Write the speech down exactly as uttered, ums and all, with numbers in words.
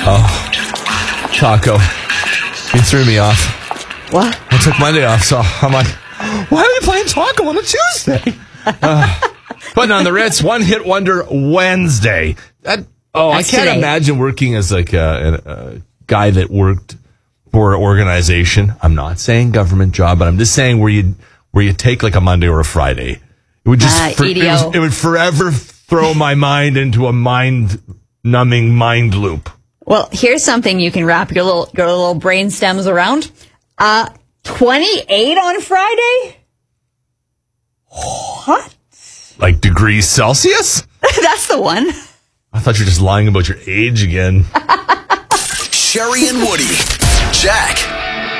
Oh, Taco. You threw me off. What? I took Monday off, so I'm like, why are we playing Taco on a Tuesday? Uh, putting on the Ritz, one hit wonder Wednesday. That, oh, That's I can't today. imagine working as like a, a, a guy that worked for an organization. I'm not saying government job, but I'm just saying where you where you take like a Monday or a Friday. It would just uh, for, it, was, it would forever throw my mind into a mind numbing mind loop. Well, here's something you can wrap your little your little brain stems around. Uh, twenty-eight on Friday? What? Like degrees Celsius? That's the one. I thought you were just lying about your age again. Sherry and Woody. Jack